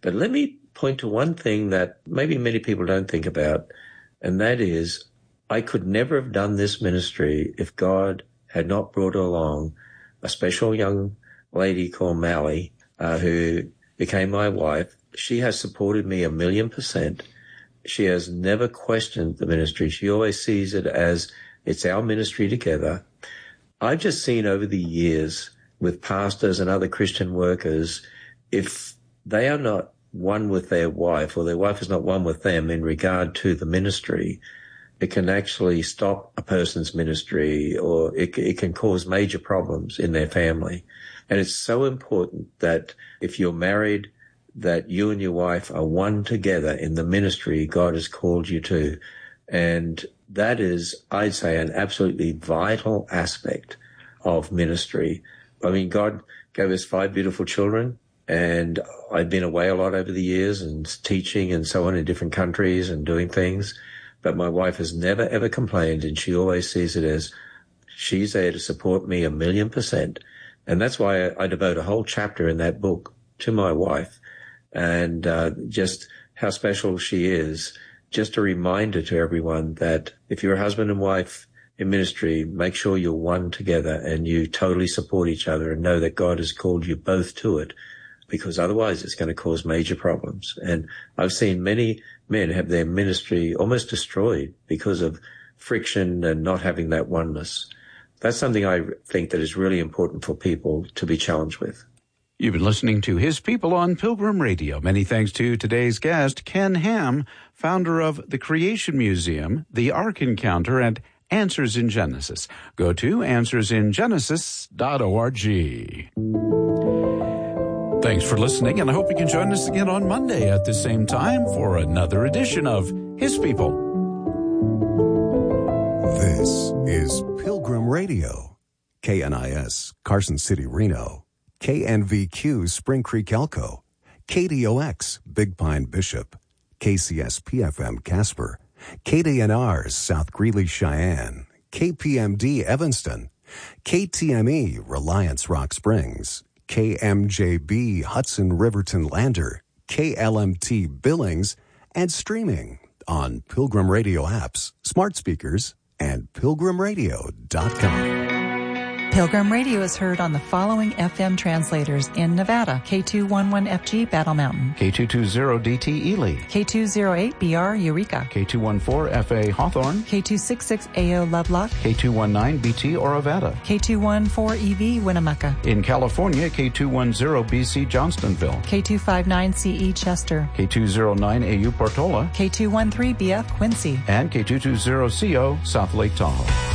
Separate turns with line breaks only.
But let me point to one thing that maybe many people don't think about, and that is I could never have done this ministry if God had not brought along a special young lady called Mally, who became my wife. She has supported me 1,000,000%. She has never questioned the ministry. She always sees it as it's our ministry together. I've just seen over the years with pastors and other Christian workers, if they are not one with their wife or their wife is not one with them in regard to the ministry, it can actually stop a person's ministry, or it can cause major problems in their family. And it's so important that if you're married, that you and your wife are one together in the ministry God has called you to. And that is, I'd say, an absolutely vital aspect of ministry. I mean, God gave us 5 beautiful children, and I've been away a lot over the years and teaching and so on in different countries and doing things. But my wife has never, ever complained, and she always sees it as she's there to support me 1,000,000%. And that's why I devote a whole chapter in that book to my wife, and just how special she is. Just a reminder to everyone that if you're a husband and wife in ministry, make sure you're one together and you totally support each other and know that God has called you both to it, because otherwise it's going to cause major problems. And I've seen many men have their ministry almost destroyed because of friction and not having that oneness. That's something I think that is really important for people to be challenged with.
You've been listening to His People on Pilgrim Radio. Many thanks to today's guest, Ken Ham, founder of the Creation Museum, the Ark Encounter, and Answers in Genesis. Go to answersingenesis.org. Thanks for listening, and I hope you can join us again on Monday at the same time for another edition of His People.
This is Pilgrim Radio. KNIS, Carson City, Reno. KNVQ, Spring Creek, Elko. KDOX, Big Pine, Bishop. KCSP-FM, Casper. KDNR, South Greeley, Cheyenne. KPMD, Evanston. KTME, Reliance, Rock Springs. KMJB, Hudson, Riverton, Lander. KLMT, Billings. And streaming on Pilgrim Radio apps, smart speakers, and pilgrimradio.com.
Pilgrim Radio is heard on the following FM translators in Nevada: K211FG Battle Mountain,
K220DT Ely,
K208BR Eureka,
K214FA Hawthorne,
K266AO Lovelock,
K219BT Orovada,
K214EV Winnemucca,
in California, K210BC Johnstonville,
K259CE Chester,
K209AU Portola,
K213BF Quincy,
and K220CO South Lake Tahoe.